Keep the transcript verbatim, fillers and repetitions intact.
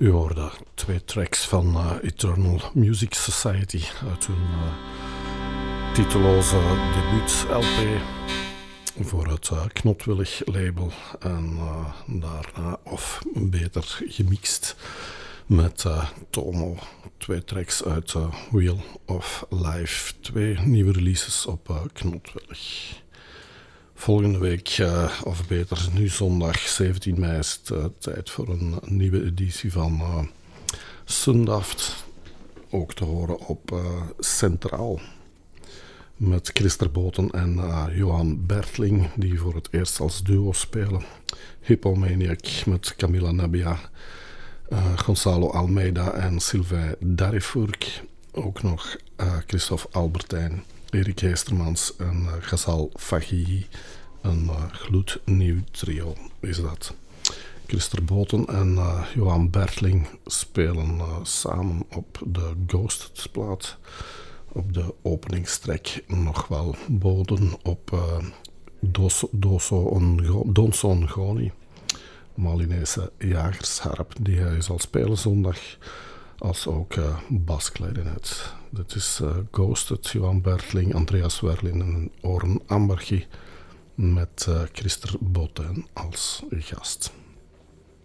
U hoorde twee tracks van uh, Eternal Music Society uit hun uh, titeloze debuut-L P voor het uh, Knotwillig label en uh, daarna of beter gemixt met uh, Tomo. Twee tracks uit uh, Wheel of Life, twee nieuwe releases op uh, Knotwillig. Volgende week, uh, of beter nu zondag zeventien mei, is het uh, tijd voor een nieuwe editie van uh, Sundaft. Ook te horen op uh, Centraal. Met Christer Boten en uh, Johan Bertling, die voor het eerst als duo spelen. Hippomaniac met Camila Nabia, uh, Gonzalo Almeida en Sylvain Darifurk. Ook nog uh, Christophe Albertijn, Erik Heestermans en uh, Ghazal Fagihi. Een uh, gloednieuw trio is dat. Christer Boten en uh, Johan Bertling spelen uh, samen op de Ghosted plaat. Op de openingstrek nog wel boden op uh, Doso, Doso Donso Ngoni, Malinese jagersharp, die hij zal spelen zondag, als ook uh, basklarinet. Dit is uh, Ghosted, Johan Bertling, Andreas Werlin en Oren Ambergi met uh, Christer Boten als gast.